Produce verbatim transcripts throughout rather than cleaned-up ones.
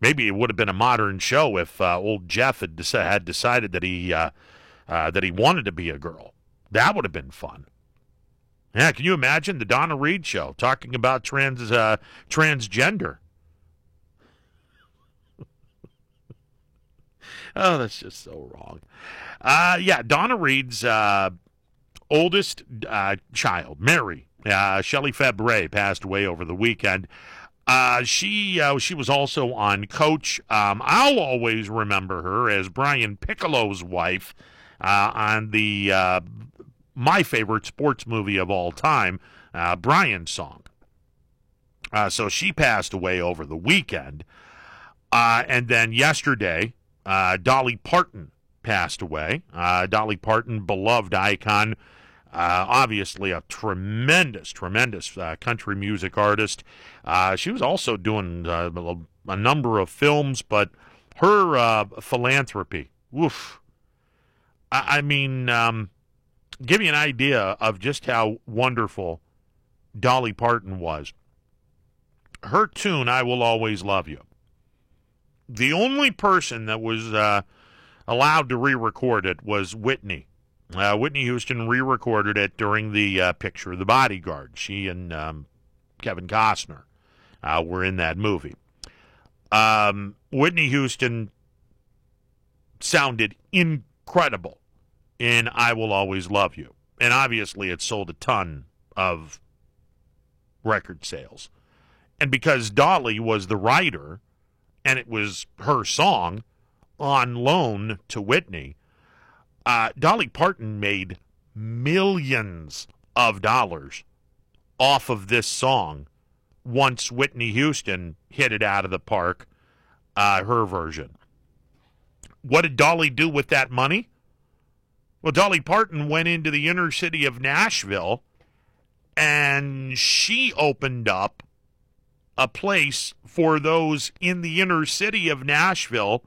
Maybe it would have been a modern show if uh, old Jeff had, dec- had decided that he uh, uh, that he wanted to be a girl. That would have been fun. Yeah, can you imagine the Donna Reed show talking about trans uh, transgender? Oh, that's just so wrong. Uh, yeah, Donna Reed's uh, oldest uh, child, Mary, uh, Shelley Fabre, passed away over the weekend. Uh, she uh, she was also on Coach. Um, I'll always remember her as Brian Piccolo's wife uh, on the uh, my favorite sports movie of all time, uh, Brian's Song. Uh, so she passed away over the weekend. Uh, and then yesterday, uh, Dolly Parton passed away. Uh, Dolly Parton, beloved icon, uh, obviously a tremendous, tremendous uh, country music artist. Uh, she was also doing uh, a number of films, but her uh, philanthropy, woof. I, I mean, um, give you an idea of just how wonderful Dolly Parton was. Her tune, I Will Always Love You. The only person that was uh, allowed to re-record it was Whitney. Uh, Whitney Houston re-recorded it during the uh, picture of The Bodyguard. She and um, Kevin Costner uh, were in that movie. Um, Whitney Houston sounded incredible in I Will Always Love You. And obviously it sold a ton of record sales. And because Dolly was the writer, and it was her song on loan to Whitney, uh, Dolly Parton made millions of dollars off of this song once Whitney Houston hit it out of the park, uh, her version. What did Dolly do with that money? Well, Dolly Parton went into the inner city of Nashville, and she opened up a place for those in the inner city of Nashville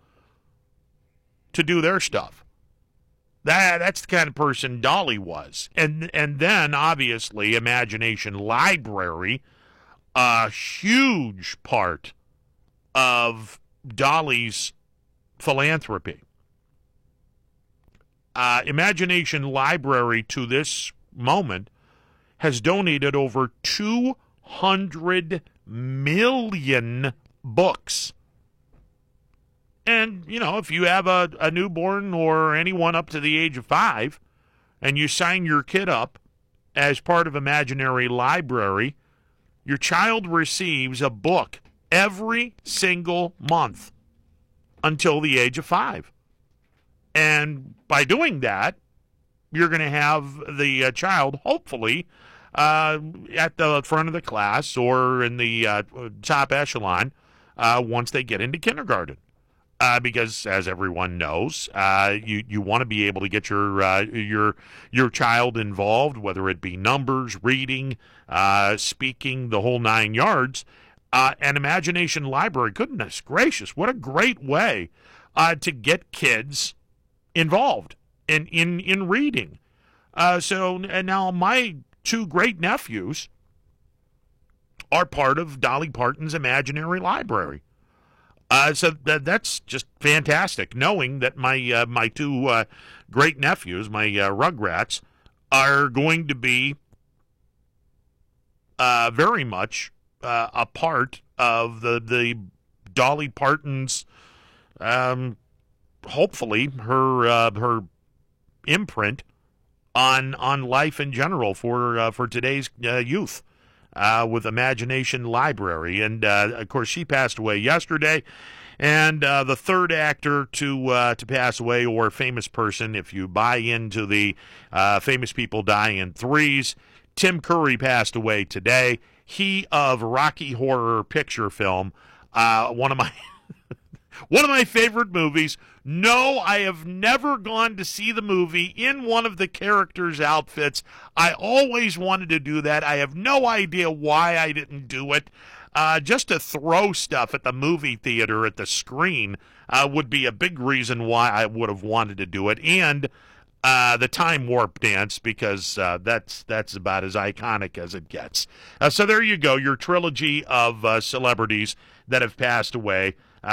to do their stuff. That that's the kind of person Dolly was. And and then obviously Imagination Library, a huge part of Dolly's philanthropy. Uh, Imagination Library to this moment has donated over two hundred million books. And, you know, if you have a, a newborn or anyone up to the age of five and you sign your kid up as part of Imaginary Library, your child receives a book every single month until the age of five. And by doing that, you're going to have the uh, child, hopefully, Uh, at the front of the class or in the uh, top echelon uh, once they get into kindergarten. Uh, because, as everyone knows, uh, you, you want to be able to get your uh, your your child involved, whether it be numbers, reading, uh, speaking, the whole nine yards. Uh, and Imagination Library, goodness gracious, what a great way uh, to get kids involved in, in, in reading. Uh, so and now my two great nephews are part of Dolly Parton's Imaginary Library. Uh, so th- that's just fantastic, knowing that my uh, my two uh, great nephews, my uh, Rugrats, are going to be uh, very much uh, a part of the, the Dolly Parton's, um, hopefully, her uh, her imprint on on life in general for uh, for today's uh, youth uh, with Imagination Library. And, uh, of course, she passed away yesterday. And uh, the third actor to uh, to pass away, or famous person, if you buy into the uh, famous people die in threes, Tim Curry passed away today. He of Rocky Horror Picture Film, uh, one of my... One of my favorite movies. No, I have never gone to see the movie in one of the characters' outfits. I always wanted to do that. I have no idea why I didn't do it. Uh, just to throw stuff at the movie theater at the screen uh, would be a big reason why I would have wanted to do it. And uh, the time warp dance, because uh, that's that's about as iconic as it gets. Uh, so there you go, your trilogy of uh, celebrities that have passed away.